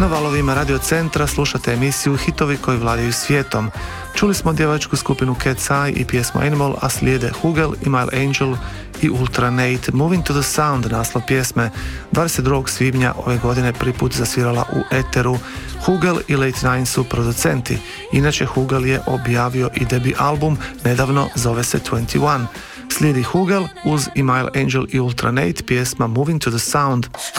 Na valovima Radio Centra slušate emisiju Hitovi koji vladaju svijetom. Čuli smo djevačku skupinu Cat's Eye i pjesmu Animal, a slijede Hugel, Emile Angel i Ultra Nate. Moving to the Sound, naslov pjesme, 22. svibnja ove godine prvi put zasvirala u eteru. Hugel i Late Nine su producenti. Inače, Hugel je objavio i debut album, nedavno zove se 21. Slijedi Hugel uz Emile Angel i Ultra Nate, pjesma Moving to the Sound.